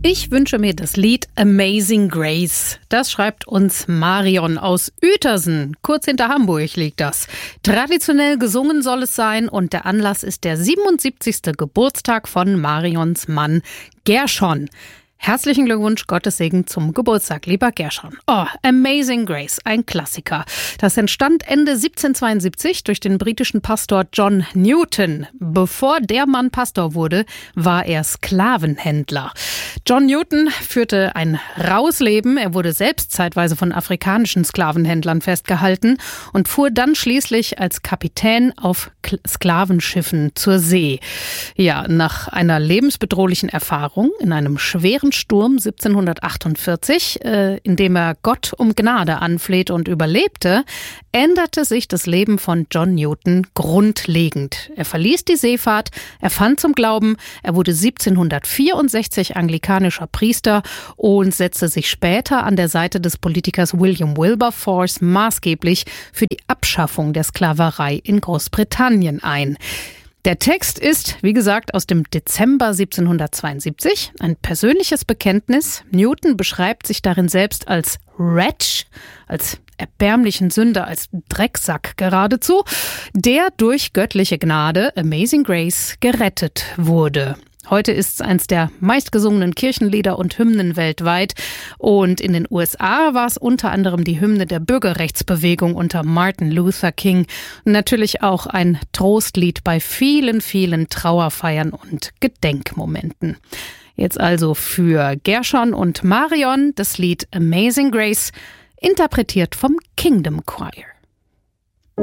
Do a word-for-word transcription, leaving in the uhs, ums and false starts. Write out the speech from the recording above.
Ich wünsche mir das Lied Amazing Grace. Das schreibt uns Marion aus Uetersen. Kurz hinter Hamburg liegt das. Traditionell gesungen soll es sein und der Anlass ist der siebenundsiebzigste Geburtstag von Marions Mann Gershon. Herzlichen Glückwunsch, Gottes Segen zum Geburtstag, lieber Gershon. Oh, Amazing Grace, ein Klassiker. Das entstand Ende siebzehnhundertzweiundsiebzig durch den britischen Pastor John Newton. Bevor der Mann Pastor wurde, war er Sklavenhändler. John Newton führte ein raues Leben. Er wurde selbst zeitweise von afrikanischen Sklavenhändlern festgehalten und fuhr dann schließlich als Kapitän auf Sklavenschiffen zur See. Ja, nach einer lebensbedrohlichen Erfahrung in einem schweren Sturm siebzehnhundertachtundvierzig, äh, in dem er Gott um Gnade anfleht und überlebte, änderte sich das Leben von John Newton grundlegend. Er verließ die Seefahrt, er fand zum Glauben, er wurde siebzehnhundertvierundsechzig anglikanischer Priester und setzte sich später an der Seite des Politikers William Wilberforce maßgeblich für die Abschaffung der Sklaverei in Großbritannien ein. Der Text ist, wie gesagt, aus dem Dezember siebzehnhundertzweiundsiebzig, ein persönliches Bekenntnis. Newton beschreibt sich darin selbst als Wretch, als erbärmlichen Sünder, als Drecksack geradezu, der durch göttliche Gnade, Amazing Grace, gerettet wurde. Heute ist es eins der meistgesungenen Kirchenlieder und Hymnen weltweit. Und in den U S A war es unter anderem die Hymne der Bürgerrechtsbewegung unter Martin Luther King. Und natürlich auch ein Trostlied bei vielen, vielen Trauerfeiern und Gedenkmomenten. Jetzt also für Gershon und Marion das Lied Amazing Grace, interpretiert vom Kingdom Choir.